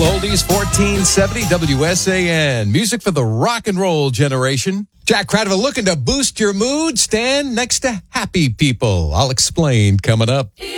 Oldies 1470 WSAN. Music for the rock and roll generation. Jack Cradle looking to boost your mood. Stand next to happy people. I'll explain coming up.